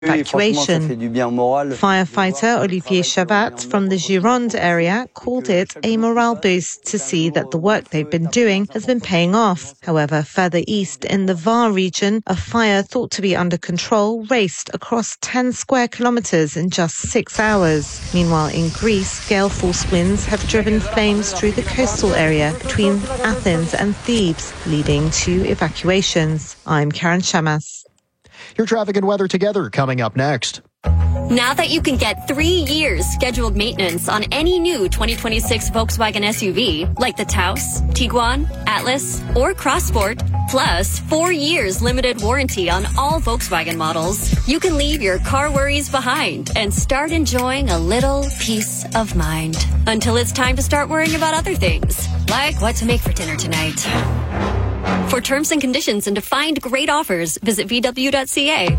evacuation. Firefighter Olivier Chavat from the Gironde area called it a morale boost to see that the work they've been doing has been paying off. However, further east in the Var region, a fire thought to be under control raced across 10 square kilometers in just 6 hours. Meanwhile, in Greece, gale force winds have driven flames through the coastal area between Athens and Thebes, leading to evacuations. I'm Karen Shamas. Your traffic and weather together coming up next. Now that you can get 3 years scheduled maintenance on any new 2026 Volkswagen SUV, like the Taos, Tiguan, Atlas, or Crossport, plus 4 years limited warranty on all Volkswagen models, you can leave your car worries behind and start enjoying a little peace of mind. Until it's time to start worrying about other things, like what to make for dinner tonight. For terms and conditions and to find great offers, visit VW.ca.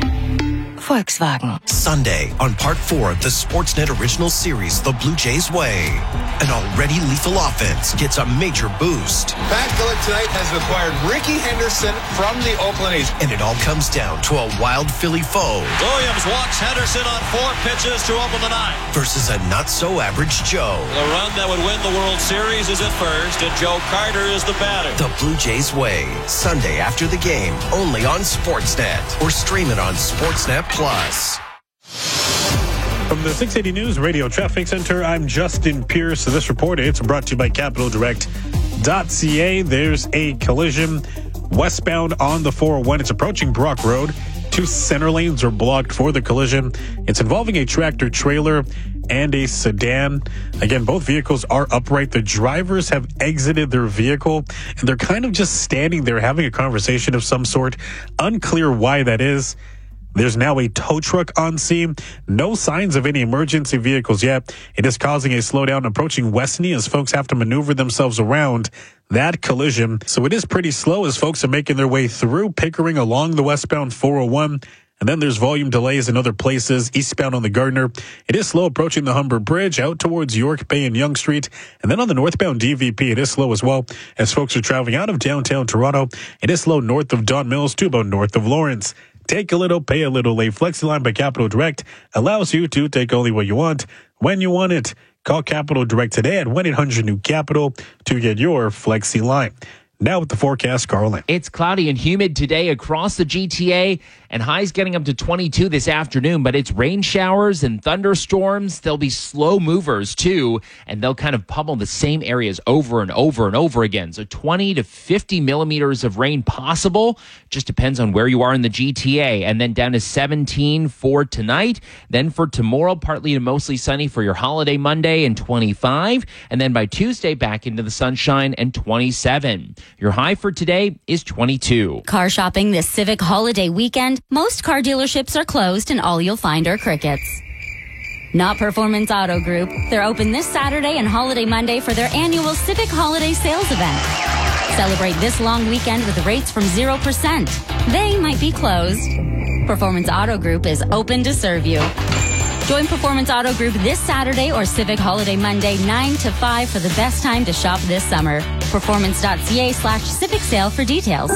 Volkswagen. Sunday on Part 4 of the Sportsnet original series, The Blue Jays Way. An already lethal offense gets a major boost. Pat Gillick tonight has acquired Ricky Henderson from the Oakland A's. And it all comes down to a wild Philly foe. Williams walks Henderson on 4 pitches to open the 9th. Versus a not-so-average Joe. The run that would win the World Series is at first, and Joe Carter is the batter. The Blue Jays Way. Sunday after the game, only on Sportsnet. Or stream it on Sportsnet Plus. From the 680 News Radio Traffic Center, I'm Justin Pierce. This report, it's brought to you by CapitalDirect.ca. There's a collision westbound on the 401. It's approaching Brock Road. 2 center lanes are blocked for the collision. It's involving a tractor trailer and a sedan. Again, both vehicles are upright. The drivers have exited their vehicle, and they're kind of just standing there having a conversation of some sort. Unclear why that is. There's now a tow truck on scene. No signs of any emergency vehicles yet. It is causing a slowdown approaching Westney as folks have to maneuver themselves around that collision. So it is pretty slow as folks are making their way through Pickering along the westbound 401. And then there's volume delays in other places, eastbound on the Gardner. It is slow approaching the Humber Bridge out towards York Bay and Yonge Street. And then on the northbound DVP, it is slow as well as folks are traveling out of downtown Toronto. It is slow north of Don Mills to about north of Lawrence. Take a little, pay a little. A FlexiLine by Capital Direct allows you to take only what you want when you want it. Call Capital Direct today at 1-800-NEW-CAPITAL to get your FlexiLine. Now with the forecast, Carlin. It's cloudy and humid today across the GTA, and highs getting up to 22 this afternoon, but it's rain showers and thunderstorms. They'll be slow movers, too, and they'll kind of pummel the same areas over and over and over again. So 20 to 50 millimeters of rain possible. Just depends on where you are in the GTA. And then down to 17 for tonight. Then for tomorrow, partly to mostly sunny for your holiday Monday and 25. And then by Tuesday, back into the sunshine and 27. Your high for today is 22. Car shopping this Civic holiday weekend. Most car dealerships are closed and all you'll find are crickets. Not Performance Auto Group. They're open this Saturday and holiday Monday for their annual Civic Holiday Sales event. Celebrate this long weekend with rates from 0%. They might be closed. Performance Auto Group is open to serve you. Join Performance Auto Group this Saturday or Civic Holiday Monday 9 to 5 for the best time to shop this summer. Performance.ca/Civic Sale for details.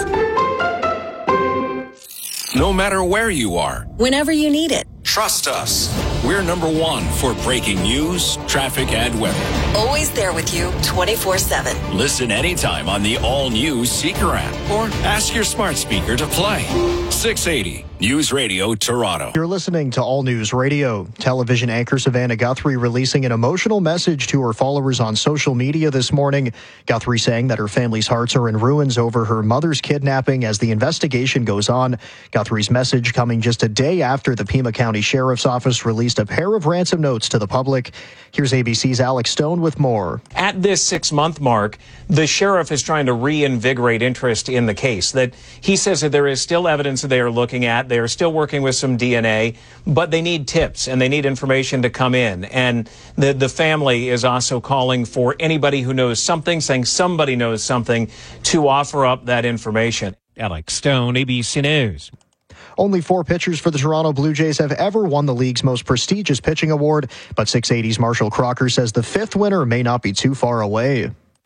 No matter where you are, whenever you need it, trust us. We're number one for breaking news, traffic, and weather. Always there with you 24/7. Listen anytime on the all-new Seeker app or ask your smart speaker to play. 680 News Radio Toronto. You're listening to All News Radio. Television anchor Savannah Guthrie releasing an emotional message to her followers on social media this morning. Guthrie saying that her family's hearts are in ruins over her mother's kidnapping as the investigation goes on. Guthrie's message coming just a day after the Pima County Sheriff's Office released a pair of ransom notes to the public. Here's ABC's Alex Stone with more. At this 6-month mark, the sheriff is trying to reinvigorate interest in the case. That he says that there is still evidence that they are looking at. They are still working with some DNA, but they need tips and they need information to come in. And the family is also calling for anybody who knows something, saying somebody knows something, to offer up that information. Alex Stone, ABC News. Only 4 pitchers for the Toronto Blue Jays have ever won the league's most prestigious pitching award, but 680's Marshall Crocker says the 5th winner may not be too far away.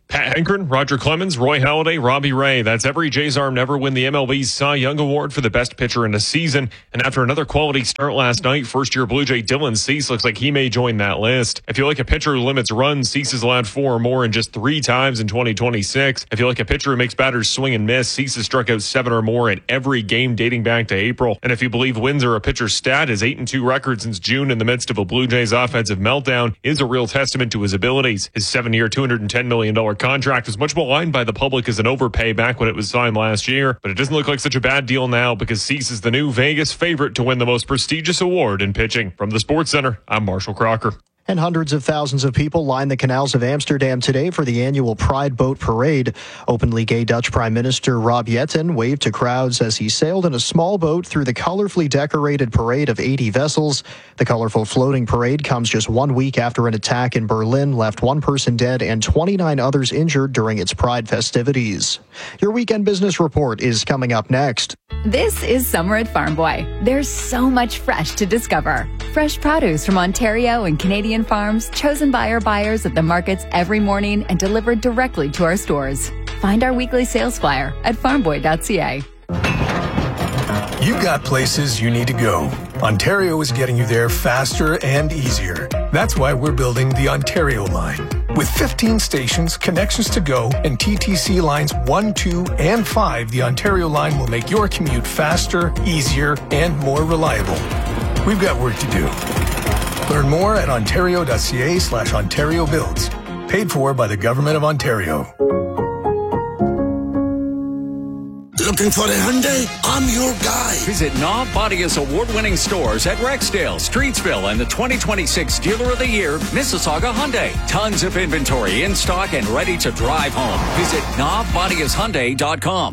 Pat Henkren, Roger Clemens, Roy Halladay, Robbie Ray. That's every Jays arm to ever win the MLB's Cy Young Award for the best pitcher in a season. And after another quality start last night, first-year Blue Jay Dylan Cease looks like he may join that list. If you like a pitcher who limits runs, Cease has allowed 4 or more in just 3 times in 2026. If you like a pitcher who makes batters swing and miss, Cease has struck out 7 or more in every game dating back to April. And if you believe wins are a pitcher's stat, his 8-2 record since June in the midst of a Blue Jays offensive meltdown is a real testament to his abilities. His 7-year, $210 million contract was much maligned by the public as an overpay back when it was signed last year, but it doesn't look like such a bad deal now because Cease is the new Vegas favorite to win the most prestigious award in pitching. From the Sports Center, I'm Marshall Crocker. And hundreds of thousands of people line the canals of Amsterdam today for the annual Pride Boat Parade. Openly gay Dutch Prime Minister Rob Jetten waved to crowds as he sailed in a small boat through the colorfully decorated parade of 80 vessels. The colorful floating parade comes just 1 week after an attack in Berlin left 1 person dead and 29 others injured during its Pride festivities. Your weekend business report is coming up next. This is summer at Farm Boy. There's so much fresh to discover. Fresh produce from Ontario and Canadian farms, chosen by our buyers at the markets every morning and delivered directly to our stores. Find our weekly sales flyer at farmboy.ca. You've got places you need to go. Ontario is getting you there faster and easier. That's why we're building the Ontario line. With 15 stations, connections to go, and TTC lines 1, 2, and 5, the Ontario line will make your commute faster, easier, and more reliable. We've got work to do. Learn more at ontario.ca/Ontario Builds. Paid for by the Government of Ontario. Looking for a Hyundai? I'm your guy. Visit Knob Bodia's award-winning stores at Rexdale, Streetsville, and the 2026 Dealer of the Year, Mississauga Hyundai. Tons of inventory in stock and ready to drive home. Visit knobbodiashyundai.com.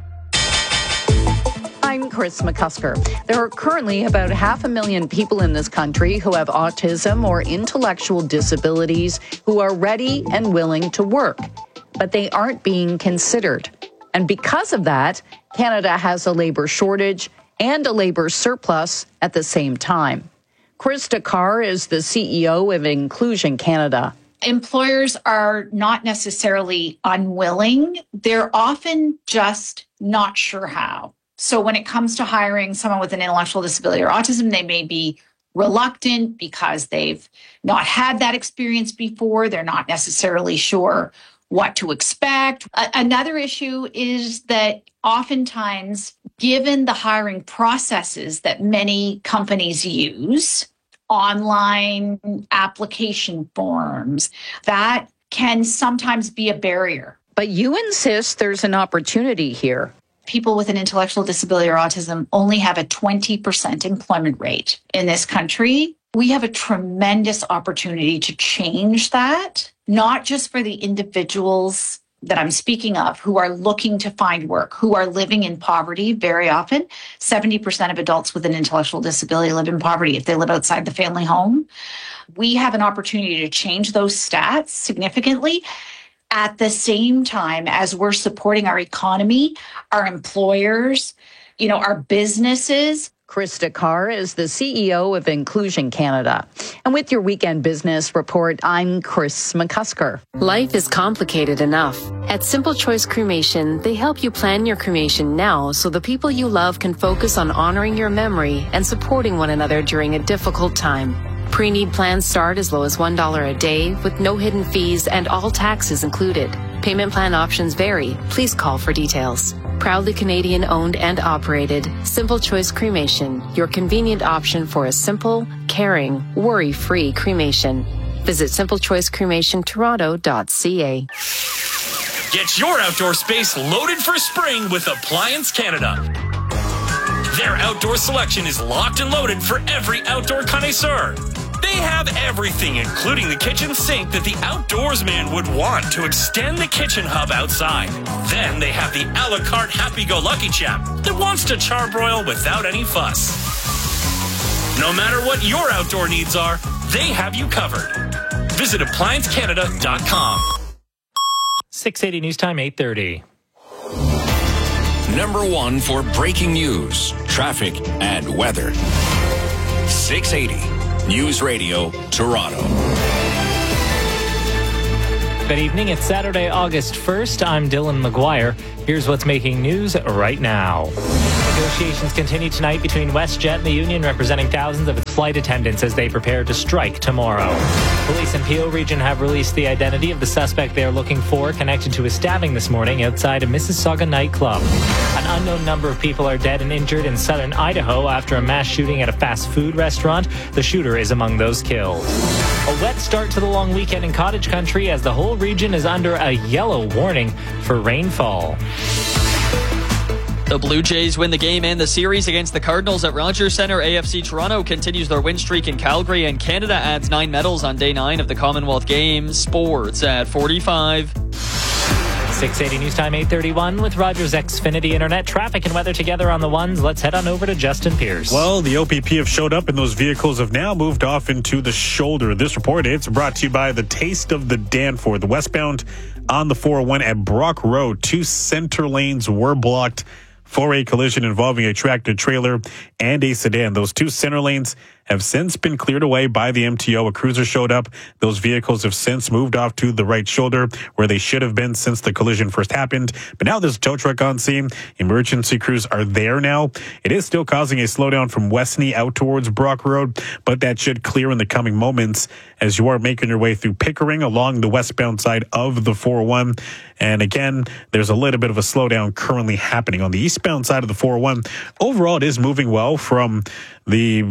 I'm Chris McCusker. There are currently about 500,000 people in this country who have autism or intellectual disabilities who are ready and willing to work, but they aren't being considered. And because of that, Canada has a labor shortage and a labor surplus at the same time. Krista Carr is the CEO of Inclusion Canada. Employers are not necessarily unwilling. They're often just not sure how. So when it comes to hiring someone with an intellectual disability or autism, they may be reluctant because they've not had that experience before. They're not necessarily sure what to expect. Another issue is that oftentimes, given the hiring processes that many companies use, online application forms, that can sometimes be a barrier. But you insist there's an opportunity here. People with an intellectual disability or autism only have a 20% employment rate in this country. We have a tremendous opportunity to change that, not just for the individuals that I'm speaking of who are looking to find work, who are living in poverty very often. 70% of adults with an intellectual disability live in poverty if they live outside the family home. We have an opportunity to change those stats significantly at the same time as we're supporting our economy, our employers, our businesses. Krista Carr is the CEO of Inclusion Canada. And with your weekend business report, I'm Chris McCusker. Life is complicated enough. At Simple Choice Cremation, they help you plan your cremation now so the people you love can focus on honoring your memory and supporting one another during a difficult time. Pre-need plans start as low as $1 a day with no hidden fees and all taxes included. Payment plan options vary. Please call for details. Proudly Canadian owned and operated, Simple Choice Cremation, your convenient option for a simple, caring, worry-free cremation. Visit simplechoicecremationtoronto.ca. Get your outdoor space loaded for spring with Appliance Canada. Their outdoor selection is locked and loaded for every outdoor connoisseur. They have everything, including the kitchen sink that the outdoorsman would want to extend the kitchen hub outside. Then they have the a la carte happy-go-lucky chap that wants to charbroil without any fuss. No matter what your outdoor needs are, they have you covered. Visit ApplianceCanada.com. 680 News Time, 8:30. Number 1 for breaking news, traffic, and weather. 680 News Radio, Toronto. Good evening. It's Saturday, August 1st. I'm Dylan McGuire. Here's what's making news right now. Negotiations continue tonight between WestJet and the union, representing thousands of its flight attendants as they prepare to strike tomorrow. Police in Peel Region have released the identity of the suspect they are looking for, connected to a stabbing this morning outside a Mississauga nightclub. An unknown number of people are dead and injured in southern Idaho after a mass shooting at a fast food restaurant. The shooter is among those killed. A wet start to the long weekend in Cottage Country as the whole region is under a yellow warning for rainfall. The Blue Jays win the game and the series against the Cardinals at Rogers Centre. AFC Toronto continues their win streak in Calgary, and Canada adds 9 medals on day 9 of the Commonwealth Games. Sports at 45. 680 News Time 8:31 with Rogers Xfinity Internet. Traffic and weather together on the ones. Let's head on over to Justin Pierce. Well, the OPP have showed up and those vehicles have now moved off into the shoulder. This report, it's brought to you by the Taste of the Danforth. The westbound on the 401 at Brock Road. 2 center lanes were blocked for a collision involving a tractor trailer and a sedan. Those 2 center lanes have since been cleared away by the MTO. A cruiser showed up. Those vehicles have since moved off to the right shoulder where they should have been since the collision first happened. But now there's a tow truck on scene. Emergency crews are there now. It is still causing a slowdown from Westney out towards Brock Road, but that should clear in the coming moments as you are making your way through Pickering along the westbound side of the 401. And again, there's a little bit of a slowdown currently happening on the eastbound side of the 401. Overall, it is moving well from the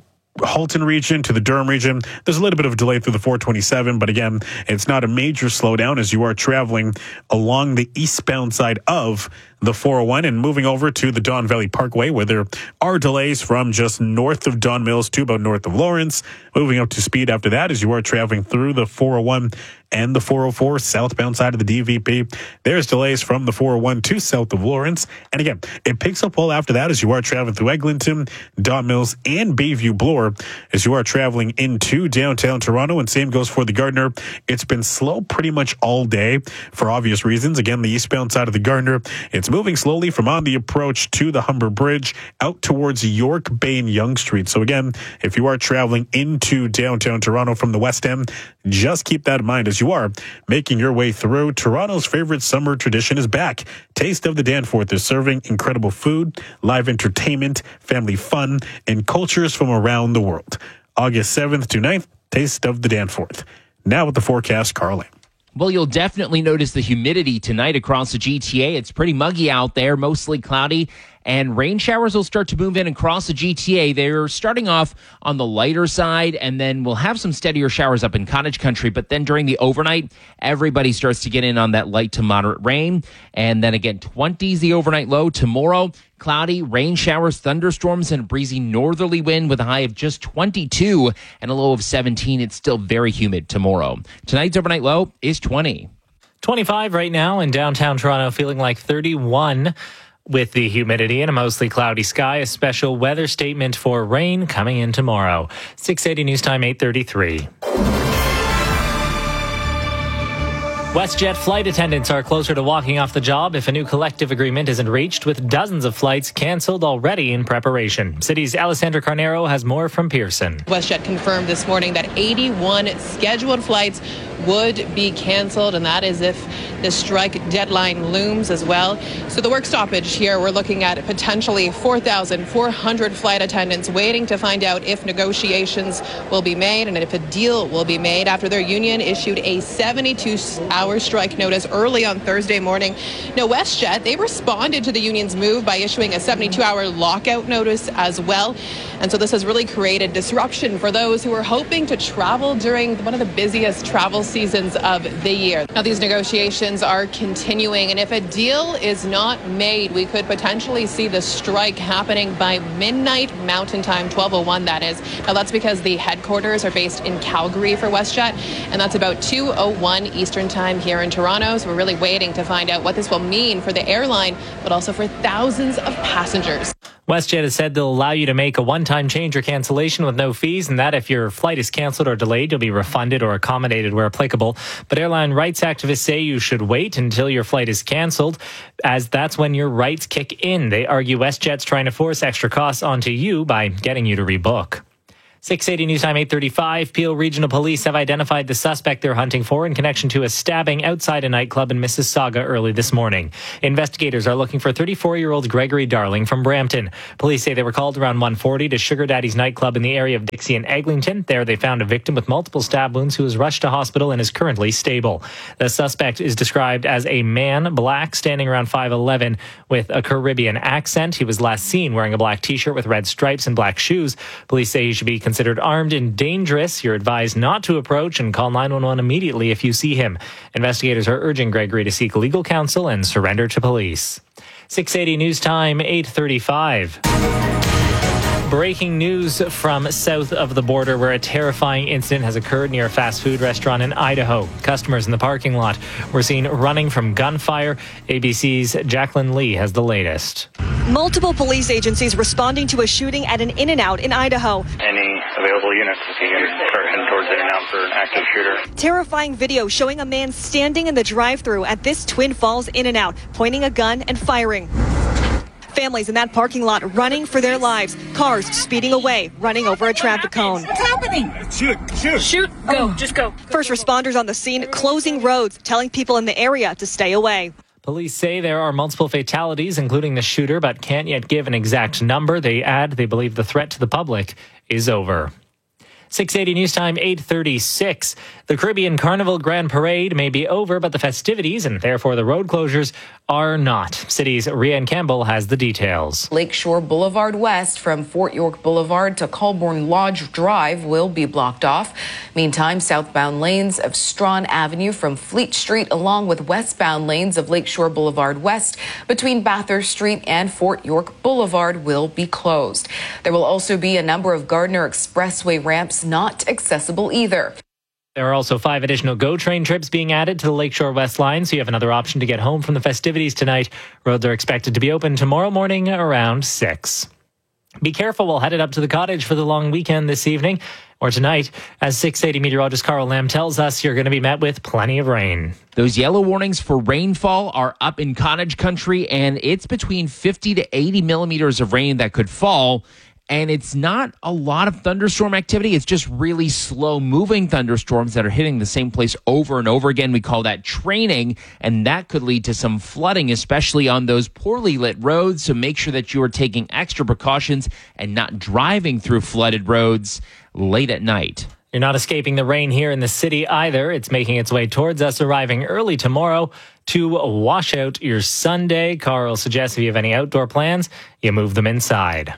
Halton region to the Durham region. There's a little bit of a delay through the 427, but again, it's not a major slowdown as you are traveling along the eastbound side of the 401 and moving over to the Don Valley Parkway, where there are delays from just north of Don Mills to about north of Lawrence, moving up to speed after that as you are traveling through the 401 and the 404 southbound side of the DVP. There's delays from the 401 to south of Lawrence. And again, it picks up well after that as you are traveling through Eglinton, Don Mills, and Bayview Bloor as you are traveling into downtown Toronto. And same goes for the Gardiner. It's been slow pretty much all day for obvious reasons. Again, the eastbound side of the Gardiner, it's moving slowly from on the approach to the Humber Bridge out towards York Bay and Yonge Street. So again, if you are traveling into downtown Toronto from the West End, just keep that in mind as you are making your way through. Toronto's favorite summer tradition is back. Taste of the Danforth is serving incredible food, live entertainment, family fun, and cultures from around the world. August 7th to 9th, Taste of the Danforth. Now with the forecast, Carly. Well, you'll definitely notice the humidity tonight across the GTA. It's pretty muggy out there, mostly cloudy, and rain showers will start to move in across the GTA. They're starting off on the lighter side, and then we'll have some steadier showers up in Cottage Country. But then during the overnight, everybody starts to get in on that light to moderate rain. And then again, 20s the overnight low. Tomorrow, cloudy, rain showers, thunderstorms, and a breezy northerly wind with a high of just 22 and a low of 17. It's still very humid tomorrow. Tonight's overnight low is 20. 25 right now in downtown Toronto, feeling like 31 with the humidity and a mostly cloudy sky. A special weather statement for rain coming in tomorrow. 680 News Time 8:33. WestJet flight attendants are closer to walking off the job if a new collective agreement isn't reached, with dozens of flights canceled already in preparation. City's Alessandra Carnero has more from Pearson. WestJet confirmed this morning that 81 scheduled flights would be canceled, and that is if the strike deadline looms as well. So the work stoppage here, we're looking at potentially 4,400 flight attendants waiting to find out if negotiations will be made and if a deal will be made after their union issued a 72-hour strike notice early on Thursday morning. Now, WestJet, they responded to the union's move by issuing a 72-hour lockout notice as well. And so this has really created disruption for those who are hoping to travel during one of the busiest travel seasons of the year. Now, these negotiations are continuing, and if a deal is not made, we could potentially see the strike happening by midnight Mountain Time, 12:01 that is. Now, that's because the headquarters are based in Calgary for WestJet, and that's about 2:01 Eastern Time here in Toronto. So we're really waiting to find out what this will mean for the airline, but also for thousands of passengers. WestJet has said they'll allow you to make a one-time change or cancellation with no fees, and that if your flight is canceled or delayed, you'll be refunded or accommodated where applicable. But airline rights activists say you should wait until your flight is canceled, as that's when your rights kick in. They argue WestJet's trying to force extra costs onto you by getting you to rebook. 680 News Time 8:35. Peel Regional Police have identified the suspect they're hunting for in connection to a stabbing outside a nightclub in Mississauga early this morning. Investigators are looking for 34-year-old Gregory Darling from Brampton. Police say they were called around 1:40 to Sugar Daddy's nightclub in the area of Dixie and Eglinton. There they found a victim with multiple stab wounds who was rushed to hospital and is currently stable. The suspect is described as a man, black, standing around 5'11", with a Caribbean accent. He was last seen wearing a black t-shirt with red stripes and black shoes. Police say he should be considered armed and dangerous. You're advised not to approach and call 911 immediately if you see him. Investigators are urging Gregory to seek legal counsel and surrender to police. 680 News Time 8:35. Breaking news from south of the border where a terrifying incident has occurred near a fast food restaurant in Idaho. Customers in the parking lot were seen running from gunfire. ABC's Jacqueline Lee has the latest. Multiple police agencies responding to a shooting at an In-N-Out in Idaho. Any available units, if you can start heading towards In-N-Out for an active shooter. Terrifying video showing a man standing in the drive-thru at this Twin Falls In-N-Out, pointing a gun and firing. Families in that parking lot running for their lives. Cars speeding away, running over a traffic cone. What's happening? Shoot. Go. Just go. First responders on the scene closing roads, telling people in the area to stay away. Police say there are multiple fatalities, including the shooter, but can't yet give an exact number. They add they believe the threat to the public is over. 680 News Time 8:36. The Caribbean Carnival Grand Parade may be over, but the festivities and therefore the road closures are not. City's Rianne Campbell has the details. Lakeshore Boulevard West from Fort York Boulevard to Colborne Lodge Drive will be blocked off. Meantime, southbound lanes of Strawn Avenue from Fleet Street along with westbound lanes of Lakeshore Boulevard West between Bathurst Street and Fort York Boulevard will be closed. There will also be a number of Gardner Expressway ramps not accessible either. There are also 5 additional GO train trips being added to the Lakeshore West line, so you have another option to get home from the festivities tonight. Roads are expected to be open tomorrow morning around 6. Be careful while headed up to the cottage for the long weekend this evening or tonight. As 680 meteorologist Carl Lamb tells us, you're going to be met with plenty of rain. Those yellow warnings for rainfall are up in cottage country, and it's between 50 to 80 millimeters of rain that could fall. And it's not a lot of thunderstorm activity. It's just really slow-moving thunderstorms that are hitting the same place over and over again. We call that training, and that could lead to some flooding, especially on those poorly lit roads. So make sure that you are taking extra precautions and not driving through flooded roads late at night. You're not escaping the rain here in the city either. It's making its way towards us, arriving early tomorrow to wash out your Sunday. Carl suggests if you have any outdoor plans, you move them inside.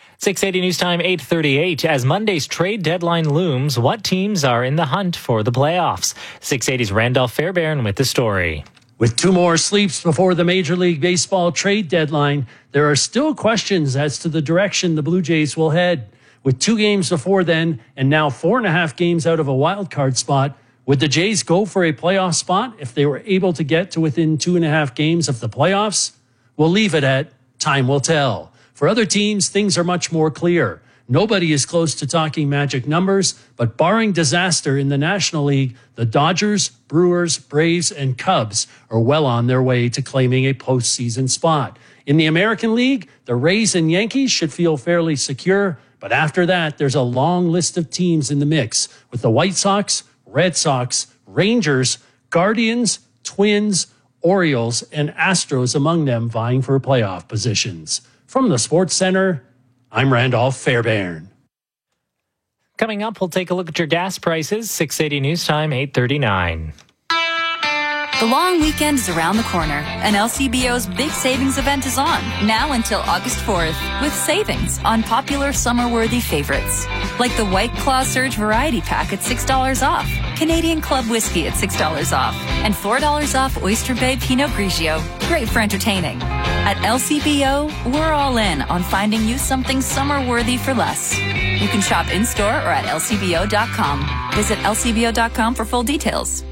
680 News Time 8:38. As Monday's trade deadline looms, what teams are in the hunt for the playoffs? 680's Randolph Fairbairn with the story. With 2 more sleeps before the Major League Baseball trade deadline, there are still questions as to the direction the Blue Jays will head. With 2 games before then, and now 4.5 games out of a wild card spot, would the Jays go for a playoff spot if they were able to get to within 2.5 games of the playoffs? We'll leave it at time will tell. For other teams, things are much more clear. Nobody is close to talking magic numbers, but barring disaster in the National League, the Dodgers, Brewers, Braves, and Cubs are well on their way to claiming a postseason spot. In the American League, the Rays and Yankees should feel fairly secure, but after that, there's a long list of teams in the mix, with the White Sox, Red Sox, Rangers, Guardians, Twins, Orioles, and Astros among them vying for playoff positions. From the Sports Center, I'm Randolph Fairbairn. Coming up, we'll take a look at your gas prices. 680 News Time 8:39. The long weekend is around the corner, and LCBO's big savings event is on, now until August 4th, with savings on popular summer-worthy favorites, like the White Claw Surge Variety Pack at $6 off, Canadian Club Whiskey at $6 off, and $4 off Oyster Bay Pinot Grigio. Great for entertaining. At LCBO, we're all in on finding you something summer-worthy for less. You can shop in-store or at lcbo.com. Visit lcbo.com for full details.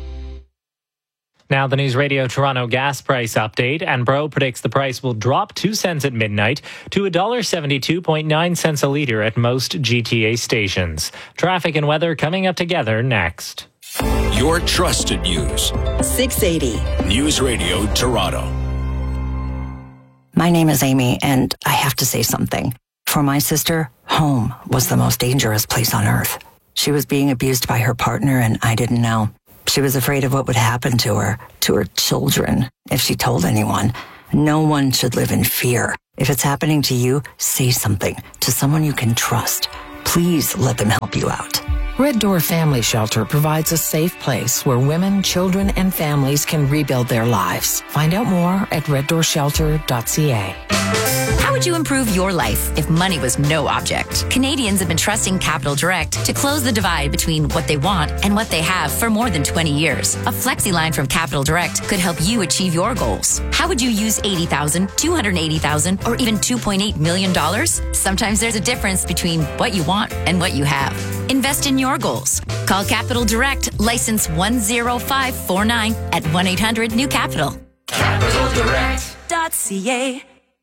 Now the News Radio Toronto gas price update. Enbro predicts the price will drop 2 cents at midnight to $1.72.9 a litre at most GTA stations. Traffic and weather coming up together next. Your trusted news. 680. News Radio Toronto. My name is Amy, and I have to say something. For my sister, Home was the most dangerous place on earth. She was being abused by her partner, and I didn't know. She was afraid of what would happen to her children, if she told anyone. No one should live in fear. If it's happening to you, say something to someone you can trust. Please let them help you out. Red Door Family Shelter provides a safe place where women, children, and families can rebuild their lives. Find out more at reddoorshelter.ca. How would you improve your life if money was no object? Canadians have been trusting Capital Direct to close the divide between what they want and what they have for more than 20 years. A flexi line from Capital Direct could help you achieve your goals. How would you use $80,000, $280,000, or even $2.8 million? Sometimes there's a difference between what you want and what you have. Invest in your goals. Call Capital Direct, license 10549 at 1-800-NEW-CAPITAL. CapitalDirect.ca.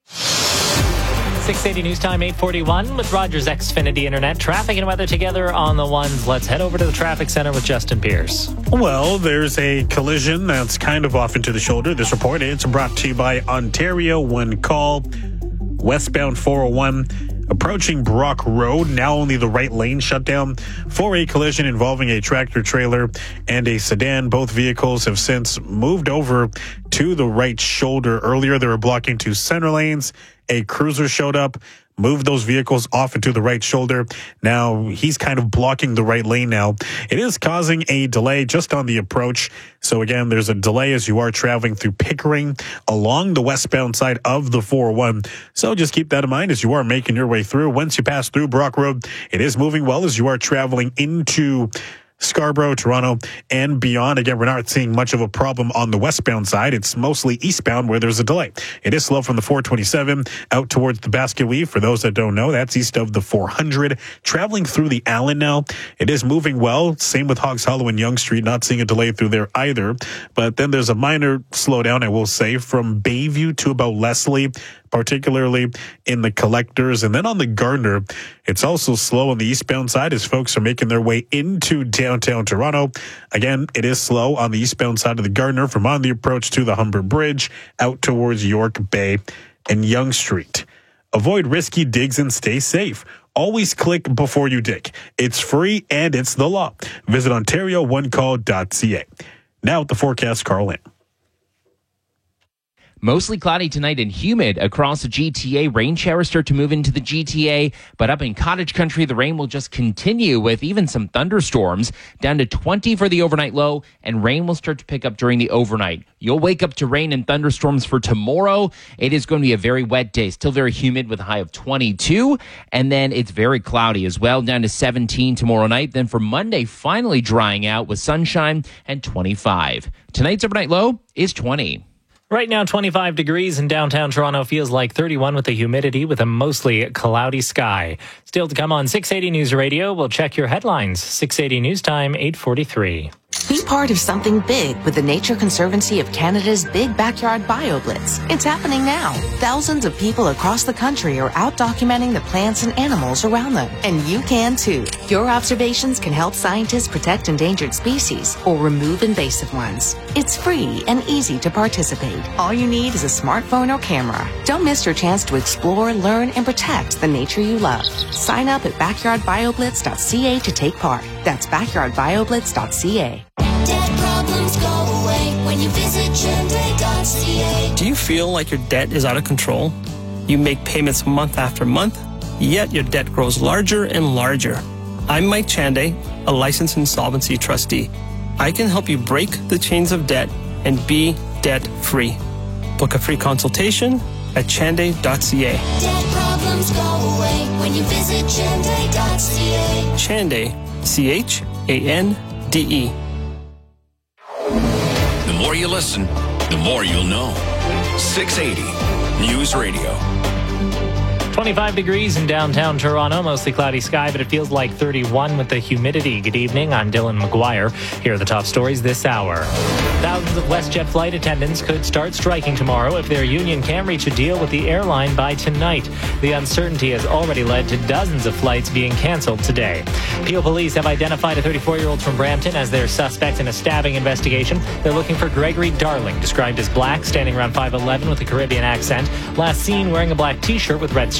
680 News Time, 841 with Rogers Xfinity Internet. Traffic and weather together on the ones. Let's head over to the traffic center with Justin Pierce. Well, there's a collision that's kind of off into the shoulder. This report, it's brought to you by Ontario One Call. Westbound 401 approaching Brock Road. Now only the right lane shut down for a collision involving a tractor trailer and a sedan. Both vehicles have since moved over to the right shoulder. Earlier, they were blocking two center lanes. A cruiser showed up, moved those vehicles off into the right shoulder. Now he's kind of blocking the right lane now. It is causing a delay just on the approach. So again, there's a delay as you are traveling through Pickering along the westbound side of the 401. So just keep that in mind as you are making your way through. Once you pass through Brock Road, it is moving well as you are traveling into Scarborough, Toronto, and beyond. Again, we're not seeing much of a problem on the westbound side. It's mostly eastbound where there's a delay. It is slow from the 427 out towards the Basket Weave. For those that don't know, that's east of the 400. Traveling through the Allen now, it is moving well. Same with Hogs Hollow and Yonge Street. Not seeing a delay through there either. But then there's a minor slowdown, I will say, from Bayview to about Leslie, particularly in the collectors. And then on the Gardner, it's also slow on the eastbound side as folks are making their way into downtown Toronto. Again, it is slow on the eastbound side of the Gardner from on the approach to the Humber Bridge out towards York Bay and Yonge Street. Avoid risky digs and stay safe. Always click before you dig. It's free and it's the law. Visit OntarioOneCall.ca. Now with the forecast, Carl Lamb. Mostly cloudy tonight and humid across the GTA. Rain showers start to move into the GTA, but up in Cottage Country, the rain will just continue with even some thunderstorms. Down to 20 for the overnight low, and rain will start to pick up during the overnight. You'll wake up to rain and thunderstorms for tomorrow. It is going to be a very wet day, still very humid with a high of 22, and then it's very cloudy as well, down to 17 tomorrow night. Then for Monday, finally drying out with sunshine and 25. Tonight's overnight low is 20. Right now, 25 degrees in downtown Toronto. Feels like 31 with the humidity with a mostly cloudy sky. Still to come on 680 News Radio. We'll check your headlines. 680 News Time, 8:43. Be part of something big with the Nature Conservancy of Canada's Big Backyard BioBlitz. It's happening now. Thousands of people across the country are out documenting the plants and animals around them. And you can too. Your observations can help scientists protect endangered species or remove invasive ones. It's free and easy to participate. All you need is a smartphone or camera. Don't miss your chance to explore, learn, and protect the nature you love. Sign up at backyardbioblitz.ca to take part. That's backyardbioblitz.ca. Debt problems go away when you visit Chande.ca. Do you feel like your debt is out of control? You make payments month after month, yet your debt grows larger and larger. I'm Mike Chande, a licensed insolvency trustee. I can help you break the chains of debt and be debt-free. Book a free consultation at Chande.ca. Debt problems go away when you visit Chande.ca. Chande, C-H-A-N-D-E. The more you listen, the more you'll know. 680 News Radio. 25 degrees in downtown Toronto, mostly cloudy sky, but it feels like 31 with the humidity. Good evening, I'm Dylan McGuire. Here are the top stories this hour. Thousands of WestJet flight attendants could start striking tomorrow if their union can't reach a deal with the airline by tonight. The uncertainty has already led to dozens of flights being canceled today. Peel police have identified a 34-year-old from Brampton as their suspect in a stabbing investigation. They're looking for Gregory Darling, described as black, standing around 5'11", with a Caribbean accent. Last seen wearing a black T-shirt with red stripes.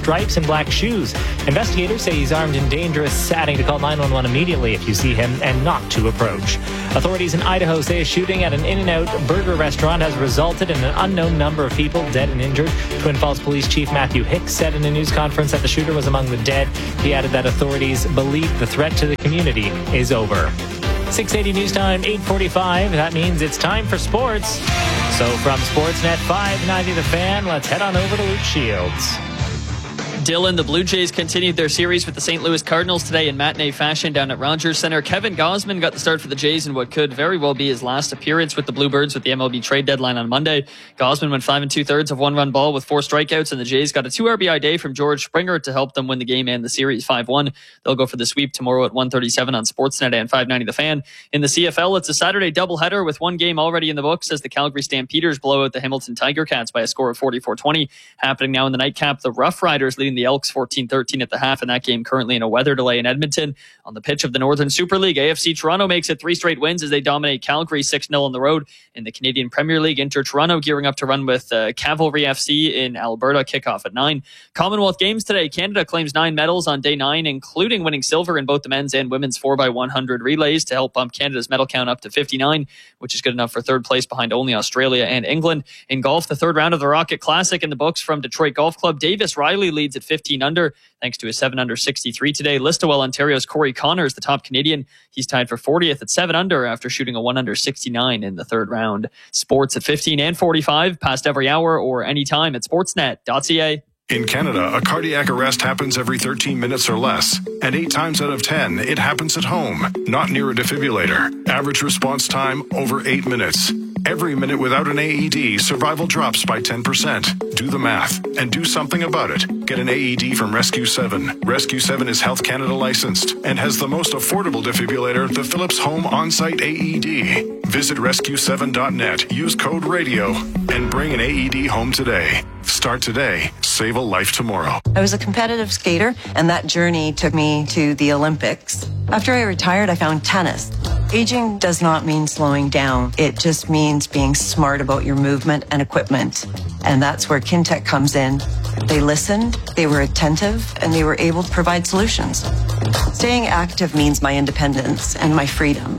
stripes and black shoes. Investigators say he's armed and dangerous, adding to call 911 immediately if you see him and not to approach. Authorities in Idaho say a shooting at an In-N-Out burger restaurant has resulted in an unknown number of people dead and injured. Twin Falls Police Chief Matthew Hicks said in a news conference that the shooter was among the dead. He added that authorities believe the threat to the community is over. 6:80 news time, 8:45. That means it's time for sports. So from Sportsnet 590 The Fan, let's head on over to Luke Shields. Dylan, the Blue Jays continued their series with the St. Louis Cardinals today in matinee fashion down at Rogers Center. Kevin Gausman got the start for the Jays in what could very well be his last appearance with the Bluebirds with the MLB trade deadline on Monday. Gausman went 5 2/3 of one-run ball with 4 strikeouts, and the Jays got a 2 RBI day from George Springer to help them win the game and the series 5-1. They'll go for the sweep tomorrow at 1:37 on Sportsnet and 590 The Fan. In the CFL, it's a Saturday doubleheader with one game already in the books as the Calgary Stampeders blow out the Hamilton Tiger Cats by a score of 44-20. Happening now in the nightcap, the Rough Riders leading the Elks 14-13 at the half, and that game currently in a weather delay in Edmonton. On the pitch of the Northern Super League, AFC Toronto makes it 3 straight wins as they dominate Calgary 6-0 on the road. In the Canadian Premier League, Inter Toronto gearing up to run with Cavalry FC in Alberta, kickoff at 9. Commonwealth Games today, Canada claims 9 medals on day 9, including winning silver in both the men's and women's 4x100 relays to help bump Canada's medal count up to 59, which is good enough for third place behind only Australia and England. In golf, the third round of the Rocket Classic in the books from Detroit Golf Club. Davis Riley leads at 15 under. Thanks to a 7 under 63 today. Listowel, Ontario's Corey Connors, the top Canadian. He's tied for 40th at 7 under after shooting a 1 under 69 in the third round. Sports at 15 and 45, past every hour or anytime at sportsnet.ca. In Canada, a cardiac arrest happens every 13 minutes or less. And 8 times out of 10, it happens at home, not near a defibrillator. Average response time, over 8 minutes. Every minute without an AED, survival drops by 10%. Do the math and do something about it. Get an AED from Rescue 7. Rescue 7 is Health Canada licensed and has the most affordable defibrillator, the Philips Home On-Site AED. Visit rescue7.net, use code RADIO, and bring an AED home today. Start today. Save a life tomorrow. I was a competitive skater, and that journey took me to the Olympics. After I retired, I found tennis. Aging does not mean slowing down. It just means being smart about your movement and equipment. And that's where Kintec comes in. They listened, they were attentive, and they were able to provide solutions. Staying active means my independence and my freedom.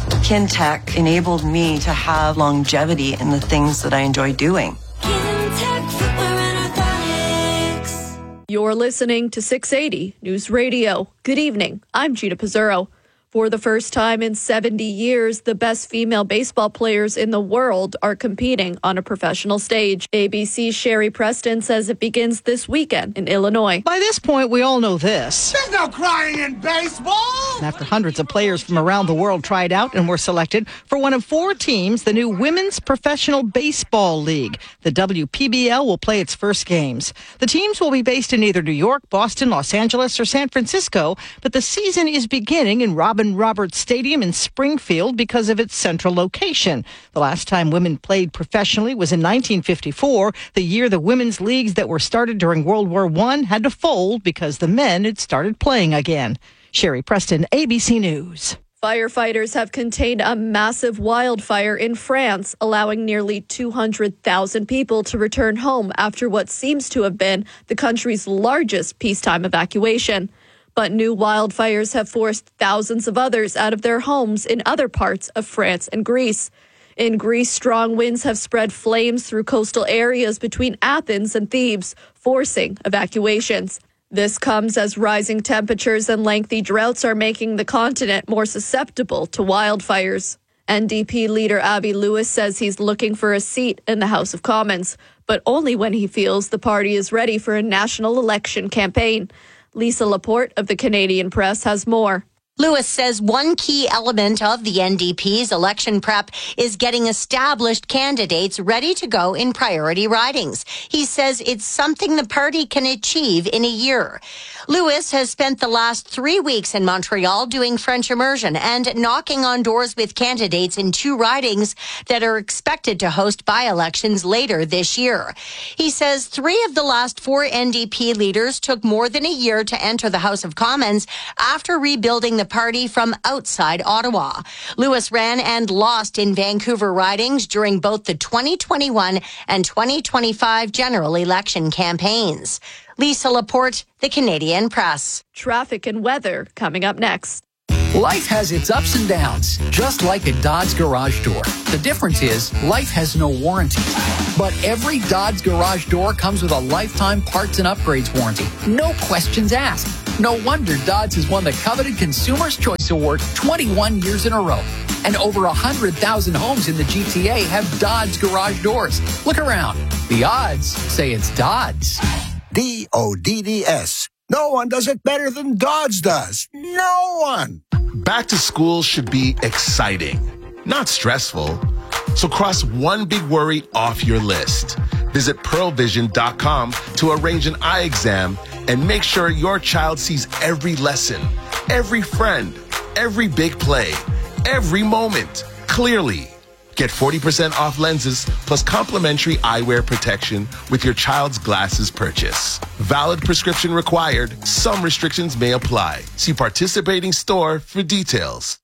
Kintec enabled me to have longevity in the things that I enjoy doing. You're listening to 680 News Radio. Good evening. I'm Gina Pizzurro. For the first time in 70 years, the best female baseball players in the world are competing on a professional stage. ABC's Sherry Preston says it begins this weekend in Illinois. By this point, we all know this. There's no crying in baseball! After hundreds of players from around the world tried out and were selected for one of 4 teams, the new Women's Professional Baseball League. The WPBL will play its first games. The teams will be based in either New York, Boston, Los Angeles, or San Francisco, but the season is beginning in Robin Roberts Stadium in Springfield because of its central location. The last time women played professionally was in 1954, the year the women's leagues that were started during World War I had to fold because the men had started playing again. Sherry Preston, ABC News. Firefighters have contained a massive wildfire in France, allowing nearly 200,000 people to return home after what seems to have been the country's largest peacetime evacuation. But new wildfires have forced thousands of others out of their homes in other parts of France and Greece. In Greece, strong winds have spread flames through coastal areas between Athens and Thebes, forcing evacuations. This comes as rising temperatures and lengthy droughts are making the continent more susceptible to wildfires. NDP leader Avi Lewis says he's looking for a seat in the House of Commons, but only when he feels the party is ready for a national election campaign. Lisa Laporte of the Canadian Press has more. Lewis says one key element of the NDP's election prep is getting established candidates ready to go in priority ridings. He says it's something the party can achieve in a year. Lewis has spent the last 3 weeks in Montreal doing French immersion and knocking on doors with candidates in 2 ridings that are expected to host by-elections later this year. He says 3 of the last 4 NDP leaders took more than a year to enter the House of Commons after rebuilding the the party from outside Ottawa. Lewis ran and lost in Vancouver ridings during both the 2021 and 2025 general election campaigns. Lisa Laporte, The Canadian Press. Traffic and weather coming up next. Life has its ups and downs, just like a Dodge garage door. The difference is life has no warranty. But every Dodge garage door comes with a lifetime parts and upgrades warranty. No questions asked. No wonder Dodge has won the coveted Consumer's Choice Award 21 years in a row. And over 100,000 homes in the GTA have Dodge garage doors. Look around. The odds say it's Dodge. DODDS. No one does it better than Dodge does. No one. Back to school should be exciting, not stressful. So cross one big worry off your list. Visit pearlvision.com to arrange an eye exam and make sure your child sees every lesson, every friend, every big play, every moment clearly. Get 40% off lenses plus complimentary eyewear protection with your child's glasses purchase. Valid prescription required. Some restrictions may apply. See participating store for details.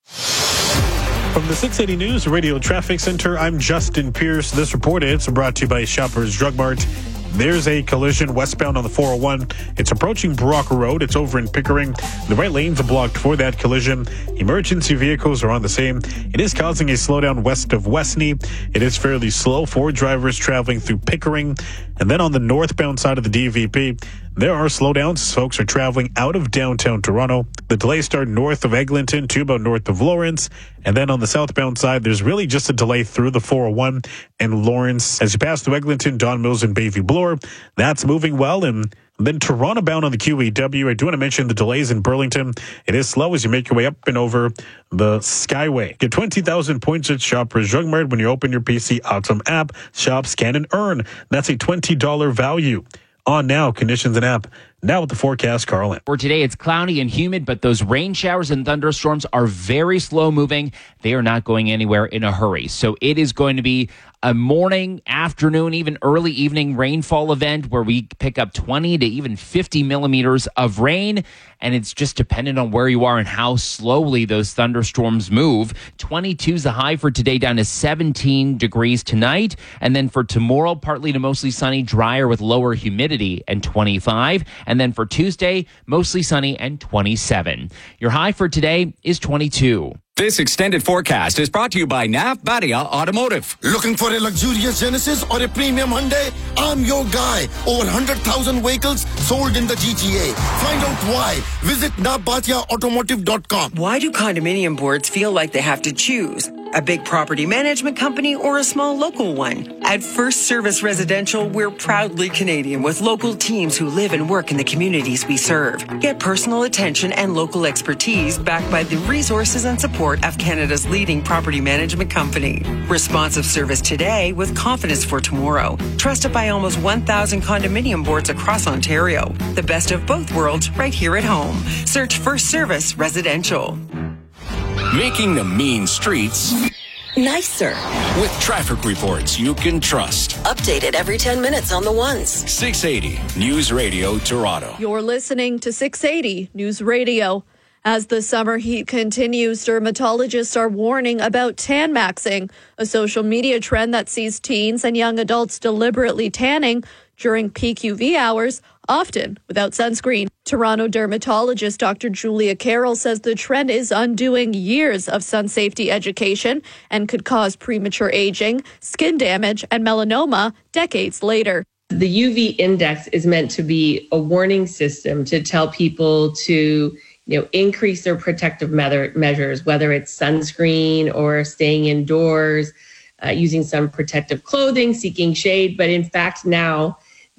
From the 680 News Radio Traffic Center, I'm Justin Pierce. This report is brought to you by Shoppers Drug Mart. There's a collision westbound on the 401. It's approaching Brock Road. It's over in Pickering. The right lanes are blocked for that collision. Emergency vehicles are on the same. It is causing a slowdown west of Westney. It is fairly slow for drivers traveling through Pickering. And then on the northbound side of the DVP, there are slowdowns as folks are traveling out of downtown Toronto. The delays start north of Eglinton to about north of Lawrence. And then on the southbound side, there's really just a delay through the 401 and Lawrence. As you pass through Eglinton, Don Mills, and Bayview Bloor, that's moving well. And then Toronto bound on the QEW. I do want to mention the delays in Burlington. It is slow as you make your way up and over the Skyway. Get 20,000 points at Shoppers Drug Mart when you open your PC Autumn app. Shop, scan, and earn. That's a $20 value. On now, conditions and app. Now with the forecast, Carlin. For today, it's cloudy and humid, but those rain showers and thunderstorms are very slow moving. They are not going anywhere in a hurry. So it is going to be a morning, afternoon, even early evening rainfall event where we pick up 20 to even 50 millimeters of rain. And it's just dependent on where you are and how slowly those thunderstorms move. 22 is the high for today, down to 17 degrees tonight. And then for tomorrow, partly to mostly sunny, drier with lower humidity and 25. And then for Tuesday, mostly sunny and 27. Your high for today is 22. This extended forecast is brought to you by Nav Badia Automotive. Looking for a luxurious Genesis or a premium Hyundai? I'm your guy. Over 100,000 vehicles sold in the GTA. Find out why. Visit navbatiaautomotive.com. Why do condominium boards feel like they have to choose? A big property management company or a small local one? At First Service Residential, we're proudly Canadian with local teams who live and work in the communities we serve. Get personal attention and local expertise backed by the resources and support of Canada's leading property management company. Responsive service today with confidence for tomorrow. Trusted by almost 1,000 condominium boards across Ontario. The best of both worlds right here at home. Search First Service Residential. Making the mean streets nicer with traffic reports you can trust. Updated every 10 minutes on the ones. 680 News Radio Toronto. You're listening to 680 News Radio. As the summer heat continues, dermatologists are warning about tan maxing, a social media trend that sees teens and young adults deliberately tanning during peak UV hours, often without sunscreen. Toronto dermatologist Dr. Julia Carroll says the trend is undoing years of sun safety education and could cause premature aging, skin damage, and melanoma decades later. The UV index is meant to be a warning system to tell people to increase their protective measures, whether it's sunscreen or staying indoors, using some protective clothing, seeking shade. But in fact, now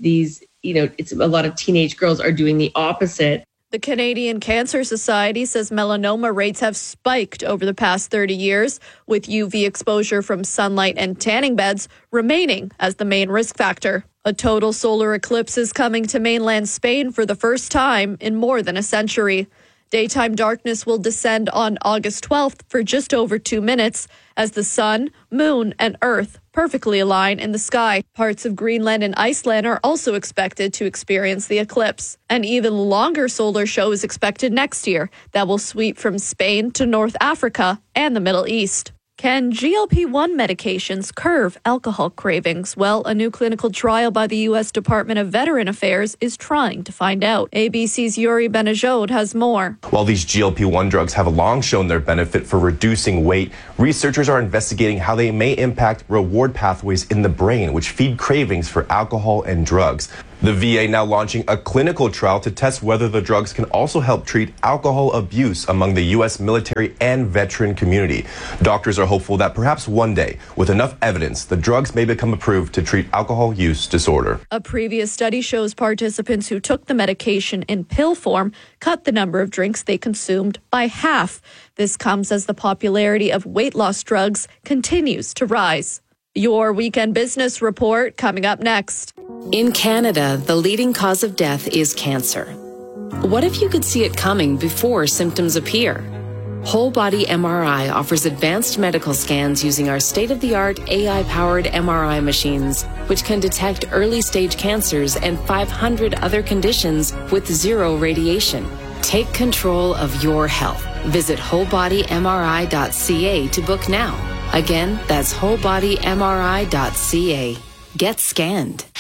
it's a lot of teenage girls are doing the opposite. The Canadian Cancer Society says melanoma rates have spiked over the past 30 years, with UV exposure from sunlight and tanning beds remaining as the main risk factor. A total solar eclipse is coming to mainland Spain for the first time in more than a century. Daytime darkness will descend on August 12th for just over 2 minutes as the sun, moon, and earth perfectly align in the sky. Parts of Greenland and Iceland are also expected to experience the eclipse. An even longer solar show is expected next year that will sweep from Spain to North Africa and the Middle East. Can GLP-1 medications curb alcohol cravings? Well, a new clinical trial by the U.S. Department of Veteran Affairs is trying to find out. ABC's Yuri Benajod has more. While these GLP-1 drugs have long shown their benefit for reducing weight, researchers are investigating how they may impact reward pathways in the brain, which feed cravings for alcohol and drugs. The VA now launching a clinical trial to test whether the drugs can also help treat alcohol abuse among the U.S. military and veteran community. Doctors are hopeful that perhaps one day, with enough evidence, the drugs may become approved to treat alcohol use disorder. A previous study shows participants who took the medication in pill form cut the number of drinks they consumed by half. This comes as the popularity of weight loss drugs continues to rise. Your weekend business report coming up next. In Canada, the leading cause of death is cancer. What if you could see it coming before symptoms appear? Whole Body MRI offers advanced medical scans using our state-of-the-art AI-powered MRI machines, which can detect early-stage cancers and 500 other conditions with zero radiation. Take control of your health. Visit wholebodymri.ca to book now. Again, that's wholebodymri.ca. Get scanned.